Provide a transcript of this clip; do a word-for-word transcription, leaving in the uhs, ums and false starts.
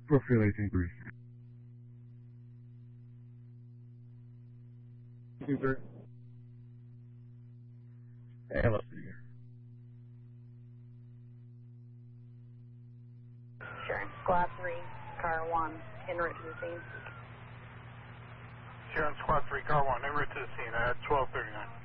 Brookfield eighteen three. eighteen three. And let's see here. Sharon, Squad three, Car one, en route to the scene. Sharon, Squad three, Car one, en route to the scene at twelve thirty-nine.